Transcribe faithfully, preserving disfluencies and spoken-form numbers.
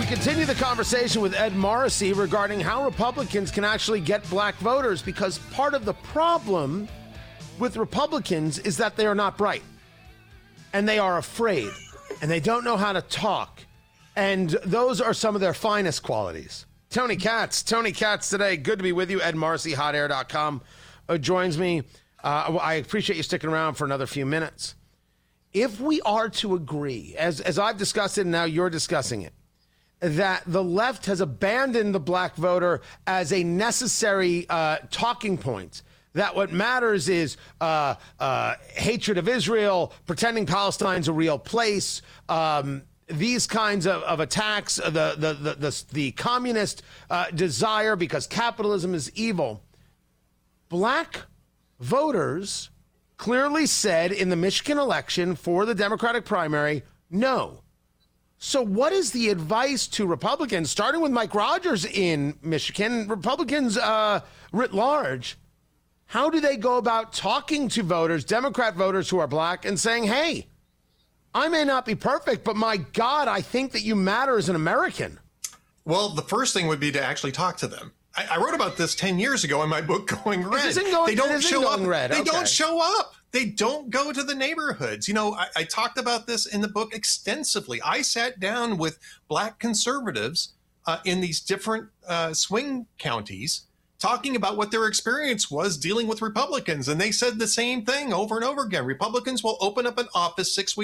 we continue the conversation with Ed Morrissey regarding how Republicans can actually get black voters, because part of the problem with Republicans is that they are not bright and they are afraid and they don't know how to talk. And those are some of their finest qualities. Tony Katz, Tony Katz today. Good to be with you. Ed Morrissey, hot air dot com, uh, joins me. Uh, I appreciate you sticking around for another few minutes. If we are to agree, as, as I've discussed it and now you're discussing it, that the left has abandoned the black voter as a necessary uh, talking point, that what matters is uh, uh, hatred of Israel, pretending Palestine's a real place, um, these kinds of, of attacks, the, the, the, the, the communist uh, desire because capitalism is evil. Black voters clearly said in the Michigan election for the Democratic primary, no. So what is the advice to Republicans, starting with Mike Rogers in Michigan, Republicans uh, writ large? How do they go about talking to voters, Democrat voters who are black, and saying, hey, I may not be perfect, but my God, I think that you matter as an American? Well, the first thing would be to actually talk to them. I, I wrote about this ten years ago in my book, Going Red. It isn't going, they don't it isn't show going up. red. They okay. don't show up. They don't go to the neighborhoods. You know, I, I talked about this in the book extensively. I sat down with black conservatives uh, in these different uh, swing counties talking about what their experience was dealing with Republicans. And they said the same thing over and over again. Republicans will open up an office six weeks